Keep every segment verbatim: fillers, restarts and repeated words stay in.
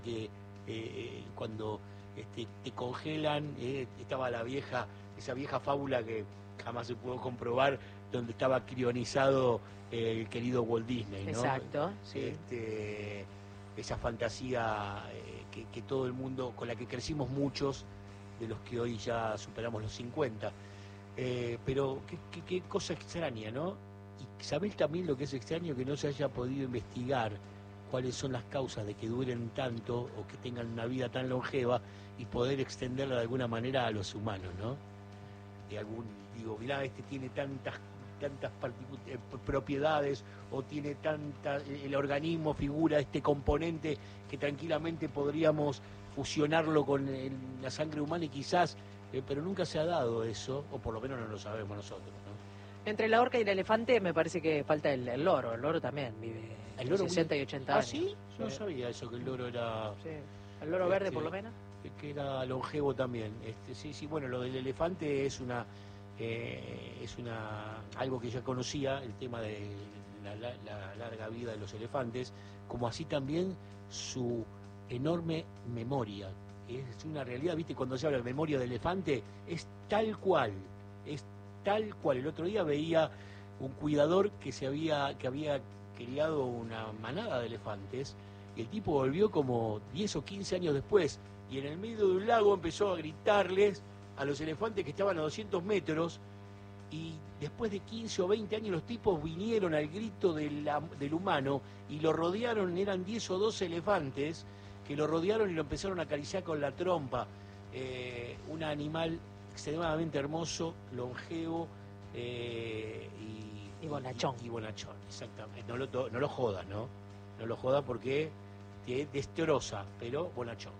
que eh, cuando este, te congelan, eh, estaba la vieja, esa vieja fábula que jamás se pudo comprobar, donde estaba crionizado eh, el querido Walt Disney, ¿no? Exacto, sí. Este, esa fantasía eh, que, que todo el mundo, con la que crecimos muchos, de los que hoy ya superamos los cincuenta. Eh, pero qué, qué, qué cosa extraña, ¿no? Y sabés también lo que es extraño, que no se haya podido investigar cuáles son las causas de que duren tanto o que tengan una vida tan longeva y poder extenderla de alguna manera a los humanos, ¿no? De algún, digo, mirá, este tiene tantas tantas eh, propiedades o tiene tanta, el organismo figura este componente que tranquilamente podríamos fusionarlo con el, la sangre humana y quizás, eh, pero nunca se ha dado eso, o por lo menos no lo sabemos nosotros, ¿no? Entre la orca y el elefante me parece que falta el, el loro. El loro también vive ¿El loro sesenta y ochenta ¿Ah, años. sí? Yo no Sí. sabía eso, que el loro era... Sí. El loro este, verde, por lo menos. Que era longevo también. Este, sí, sí, bueno, lo del elefante es una... Eh, es una algo que ya conocía, el tema de la, la, la larga vida de los elefantes, como así también su enorme memoria. Es una realidad, ¿viste? Cuando se habla de memoria de elefante, es tal cual, es tal cual. El otro día veía un cuidador que se había, que había criado una manada de elefantes, y el tipo volvió como diez o quince años después, y en el medio de un lago empezó a gritarles a los elefantes que estaban a doscientos metros, y después de quince o veinte años los tipos vinieron al grito de la, del humano y lo rodearon, eran diez o doce elefantes que lo rodearon y lo empezaron a acariciar con la trompa. Eh, un animal extremadamente hermoso, longevo eh, y, y bonachón. Y, y bonachón, exactamente. No lo, no lo jodas, ¿no? No lo jodas porque te destroza, pero bonachón.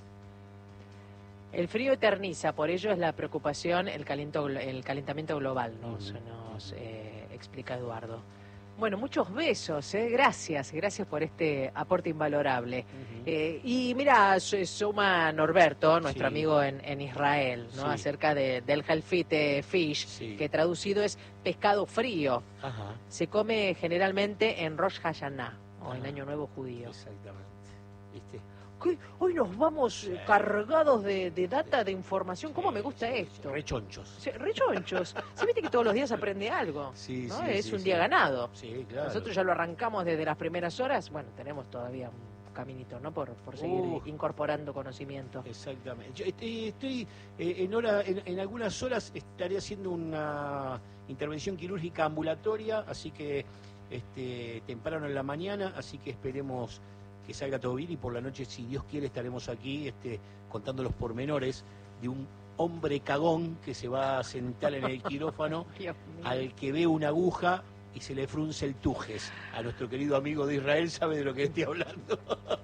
El frío eterniza, por ello es la preocupación el, caliento, el calentamiento global, nos, Uh-huh. nos eh, explica Eduardo. Bueno, muchos besos, ¿eh? Gracias, gracias por este aporte invalorable. Uh-huh. eh, y mira, suma Norberto, nuestro sí. amigo en, en Israel, ¿no? Sí. Acerca de, del Halfite Fish, sí. que traducido es pescado frío. Ajá. Se come generalmente en Rosh Hashanah, o Ajá. en Año Nuevo Judío. Exactamente, ¿viste? Hoy nos vamos sí. cargados de, de data, de información. ¿Cómo sí, me gusta sí, esto? Sí. Rechonchos. Sí, rechonchos. ¿Se viste que todos los días aprende algo? Sí, ¿no? sí, es sí, un sí. día ganado. Sí, claro. Nosotros ya lo arrancamos desde las primeras horas. Bueno, tenemos todavía un caminito, ¿no? Por, por seguir uh, incorporando conocimiento. Exactamente. Yo estoy, estoy eh, en, hora, en, en algunas horas estaré haciendo una intervención quirúrgica ambulatoria, así que este, temprano en la mañana, así que esperemos que salga todo bien y por la noche, si Dios quiere, estaremos aquí este, contando los pormenores de un hombre cagón que se va a sentar en el quirófano al que ve una aguja y se le frunce el tujes. A nuestro querido amigo de Israel sabe de lo que estoy hablando.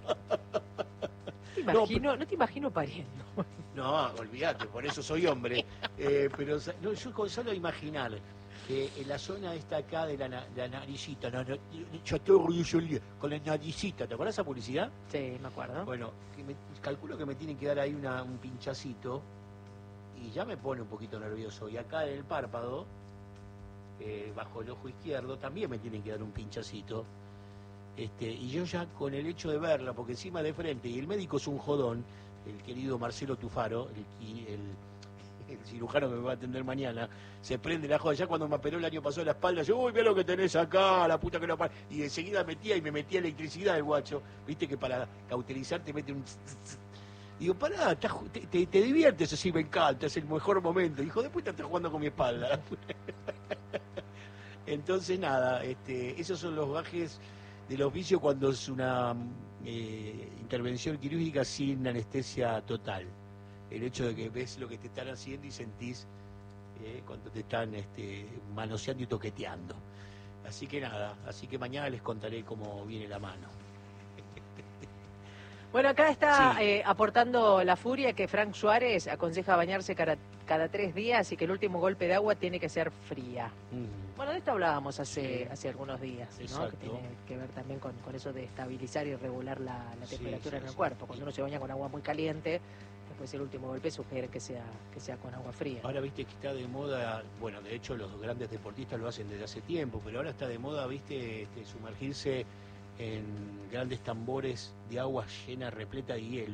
Te imagino, no, no te imagino pariendo. No, olvídate, por eso soy hombre. Eh, pero no, yo con solo imaginar que en la zona esta acá de la, la naricita, no, no, yo estoy orgulloso con la naricita, ¿te acuerdas esa publicidad? Sí, me acuerdo. Bueno, que me, calculo que me tienen que dar ahí una, un pinchacito y ya me pone un poquito nervioso. Y acá en el párpado, eh, bajo el ojo izquierdo, también me tienen que dar un pinchacito. Este, y yo ya con el hecho de verla, porque encima de frente, y el médico es un jodón, el querido Marcelo Tufaro, el, el el cirujano que me va a atender mañana, se prende la joda. Ya cuando me operó el año pasado la espalda, yo, uy, mira lo que tenés acá, la puta que lo par... Y enseguida metía y me metía electricidad el guacho. Viste que para cauterizar te mete un... Digo, pará, te, te, te diviertes así, me encanta, es el mejor momento. Hijo de puta, estás jugando con mi espalda. Entonces, nada, este, esos son los gajes del oficio cuando es una eh, intervención quirúrgica sin anestesia total. El hecho de que ves lo que te están haciendo y sentís eh, cuando te están este, manoseando y toqueteando. Así que nada, así que mañana les contaré cómo viene la mano. Bueno, acá está sí. eh, aportando la furia que Frank Suárez aconseja bañarse cada, cada tres días y que el último golpe de agua tiene que ser fría. Mm. Bueno, de esto hablábamos hace, sí. hace algunos días, ¿no? Que tiene que ver también con, con eso de estabilizar y regular la, la temperatura sí, sí, en el sí. cuerpo. Cuando uno se baña con agua muy caliente, después el último golpe sugiere que sea, que sea con agua fría. Ahora viste que está de moda, bueno, de hecho los grandes deportistas lo hacen desde hace tiempo, pero ahora está de moda, viste, este, sumergirse en grandes tambores de agua llena, repleta de hielo.